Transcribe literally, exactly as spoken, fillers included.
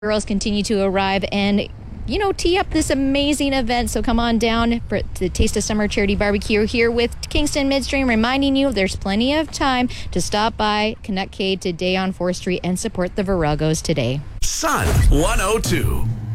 Girls continue to arrive and, you know, tee up this amazing event. So come on down for the Taste of Summer Charity Barbecue here with Kingston Midstream, reminding you there's plenty of time to stop by Canuck Cade today on fourth Street and support the Viragos today. Sun one oh two.